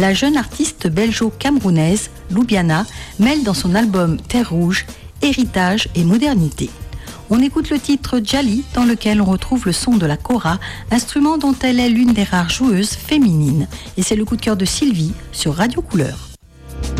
la jeune artiste belgeo-camerounaise, Loubiana, mêle dans son album Terre Rouge, héritage et modernité. On écoute le titre Djali, dans lequel on retrouve le son de la kora, instrument dont elle est l'une des rares joueuses féminines. Et c'est le coup de cœur de Sylvie sur Radio Couleur.